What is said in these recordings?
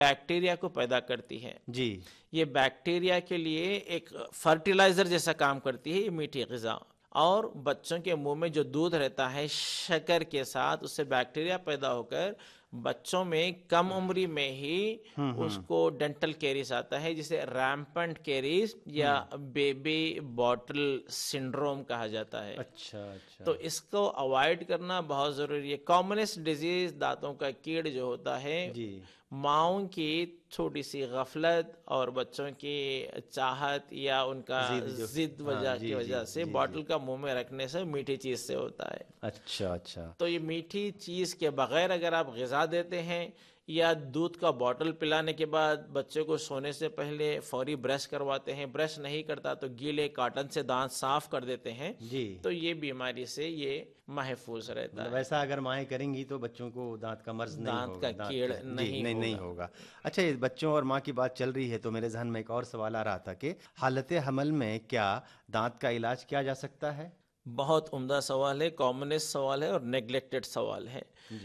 Bacteria کو پیدا کرتی ہے. جی. یہ بیکٹیریا کے لیے ایک فرٹیلائزر جیسا کام کرتی ہے یہ میٹھی غذا. اور بچوں کے منہ میں جو دودھ رہتا ہے شکر کے ساتھ، اس سے بیکٹیریا پیدا ہو کر بچوں میں کم عمری میں ہی اس کو ڈینٹل کیریز آتا ہے، جسے ریمپنٹ کیریز یا بیبی باٹل سنڈروم کہا جاتا ہے. اچھا اچھا. تو اس کو اوائڈ کرنا بہت ضروری ہے. کامنسٹ ڈیزیز دانتوں کا کیڑ جو ہوتا ہے، جی. ماؤں کی چھوٹی سی غفلت اور بچوں کی چاہت یا ان کا ضد کی وجہ سے باٹل کا منہ میں رکھنے سے میٹھی چیز سے ہوتا ہے. اچھا اچھا. تو یہ میٹھی چیز کے بغیر اگر آپ غذا دیتے ہیں یا دودھ کا باٹل پلانے کے بعد بچے کو سونے سے پہلے فوری برش کرواتے ہیں، برش نہیں کرتا تو گیلے کاٹن سے دانت صاف کر دیتے ہیں، تو یہ بیماری سے یہ محفوظ رہتا ہے. ویسا اگر مائیں کریں گی تو بچوں کو دانت کا مرض نہیں ہوگا، دانت کا کیڑ نہیں ہوگا. اچھا، بچوں اور ماں کی بات چل رہی ہے تو میرے ذہن میں ایک اور سوال آ رہا تھا کہ حالت حمل میں کیا دانت کا علاج کیا جا سکتا ہے؟ بہت عمدہ سوال ہے، کامنسٹ سوال ہے اور نیگلیکٹڈ سوال ہے.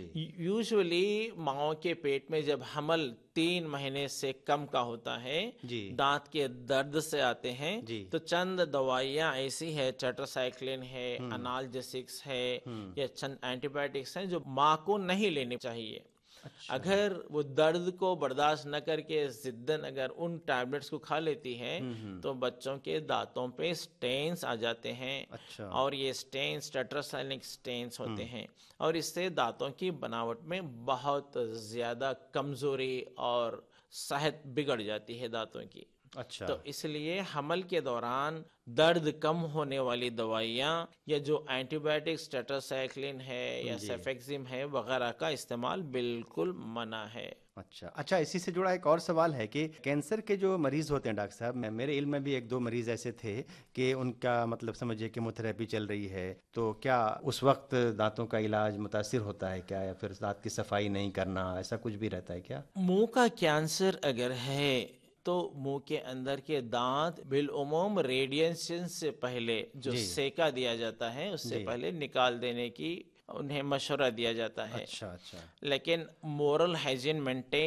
یوزولی ماؤں کے پیٹ میں جب حمل 3 مہینے سے کم کا ہوتا ہے، دانت کے درد سے آتے ہیں، تو چند دوائیاں ایسی ہے، ٹیٹراسائکلین ہے، انالجیسکس ہے، یا چند اینٹی بایوٹکس ہیں جو ماں کو نہیں لینی چاہیے. اگر وہ درد کو برداشت نہ کر کے ضدن اگر ان ٹیبلٹس کو کھا لیتی ہے تو بچوں کے دانتوں پہ سٹینز آ جاتے ہیں. اور یہ سٹینز ٹیٹراسائکلینک سٹینز ہوتے ہیں، اور اس سے دانتوں کی بناوٹ میں بہت زیادہ کمزوری اور صحت بگڑ جاتی ہے دانتوں کی. تو اس لیے حمل کے دوران درد کم ہونے والی دوائیاں یا جو اینٹی بایوٹکس ٹیٹراسائکلین ہے یا سیفیکزم ہے وغیرہ کا استعمال بالکل منع ہے. اچھا، اسی سے جڑا ایک اور سوال ہے کہ کینسر کے جو مریض ہوتے ہیں ڈاکٹر صاحب، میرے علم میں بھی 1-2 مریض ایسے تھے کہ ان کا مطلب سمجھے کیموتھراپی چل رہی ہے، تو کیا اس وقت دانتوں کا علاج متاثر ہوتا ہے کیا، یا پھر دانت کی صفائی نہیں کرنا، ایسا کچھ بھی رہتا ہے کیا؟ منہ کا کینسر اگر ہے تو منہ کے اندر کے دانت بالعموم ریڈینشن سے پہلے جو سیکا دیا جاتا ہے اس سے پہلے نکال دینے کی انہیں مشورہ دیا جاتا ہے. لیکن اورل ہائیجین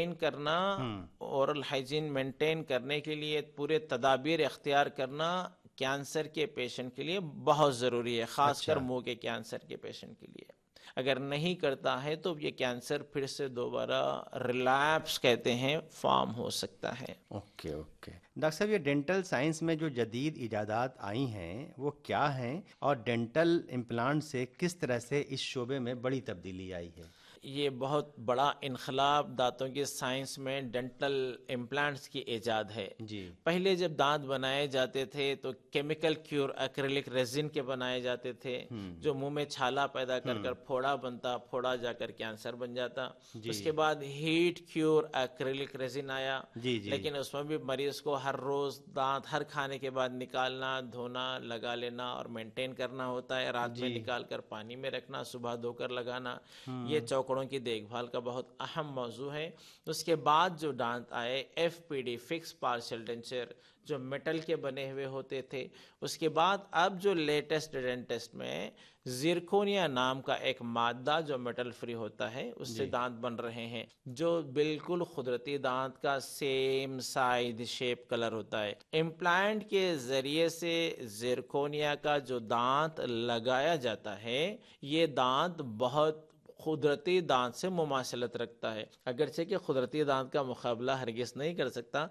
مینٹین کرنے کے لیے پورے تدابیر اختیار کرنا کینسر کے پیشنٹ کے لیے بہت ضروری ہے، خاص کر منہ کے کینسر کے پیشنٹ کے لیے. اگر نہیں کرتا ہے تو یہ کینسر پھر سے دوبارہ ریلیپس کہتے ہیں فارم ہو سکتا ہے. اوکے. ڈاکٹر صاحب، یہ ڈینٹل سائنس میں جو جدید ایجادات آئی ہیں وہ کیا ہیں، اور ڈینٹل امپلانٹ سے کس طرح سے اس شعبے میں بڑی تبدیلی آئی ہے؟ یہ بہت بڑا انقلاب دانتوں کی سائنس میں ڈینٹل امپلانٹس کی ایجاد ہے. پہلے جب دانت بنائے جاتے تھے تو کیمیکل کیور ایکریلک ریزن کے بنائے جاتے تھے جو منہ میں چھالا پیدا کر پھوڑا بنتا، پھوڑا جا کر کینسر بن جاتا. اس کے بعد ہیٹ کیور ایکریلک ریزن آیا، لیکن اس میں بھی مریض کو ہر روز دانت ہر کھانے کے بعد نکالنا، دھونا، لگا لینا اور مینٹین کرنا ہوتا ہے. رات میں نکال کر پانی میں رکھنا، صبح دھو کر لگانا. یہ چوکڑوں کی دیکھ بھال کا بہت اہم موضوع ہے. اس کے بعد جو دانت آئے FPD فکس پارشل ڈینچر جو میٹل کے بنے ہوئے ہوتے تھے. اس کے بعد اب جو لیٹسٹ ڈینٹسٹ میں زرکونیا نام کا ایک مادہ جو میٹل فری ہوتا ہے اس سے دانت بن رہے ہیں جو بالکل قدرتی دانت کا سیم سائز، شیپ، کلر ہوتا ہے. امپلانٹ کے ذریعے سے زرکونیا کا جو دانت لگایا جاتا ہے یہ دانت بہت قدرتی دانت سے مماثلت رکھتا ہے، اگرچہ کہ قدرتی دانت کا مقابلہ ہرگز نہیں کر سکتا،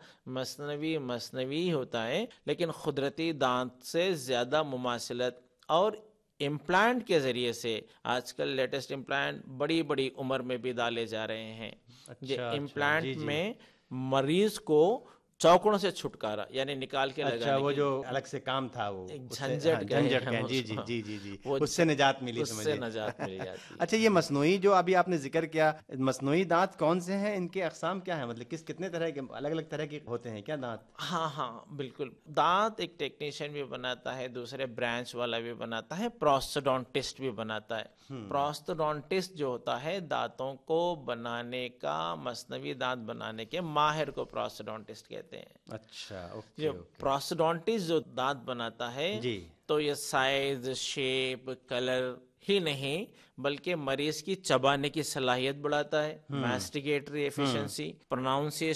مصنوعی ہوتا ہے، لیکن قدرتی دانت سے زیادہ مماثلت. اور امپلانٹ کے ذریعے سے آج کل لیٹسٹ امپلانٹ بڑی بڑی عمر میں بھی ڈالے جا رہے ہیں. یہ امپلانٹ میں مریض کو چوکڑوں سے چھٹکارا یعنی نکال کے لگانے وہ جو الگ سے کام تھا وہ جھنجھٹ اس سے نجات ملی. اچھا، یہ مصنوعی جو ابھی آپ نے ذکر کیا، مصنوعی دانت کون سے ہیں، ان کے اقسام کیا ہیں، مطلب کتنے طرح کے الگ الگ طرح کے ہوتے ہیں کیا دانت؟ ہاں بالکل. دانت ایک ٹیکنیشین بھی بناتا ہے، دوسرے برانچ والا بھی بناتا ہے، پروسٹوڈونٹسٹ بھی بناتا ہے. پروسٹوڈونٹسٹ جو ہوتا ہے دانتوں کو بنانے کا، مصنوعی دانت بنانے کے ماہر کو پروسٹوڈونٹسٹ کہتے ہیں. اچھا، جو پروسٹوڈونٹسٹ جو دانت بناتا ہے تو یہ سائز، شیپ، کلر ہی نہیں بلکہ مریض کی چبانے کی صلاحیت بڑھاتا ہے، میسٹیگیٹری ایفیشنسی، پروناؤنسیشن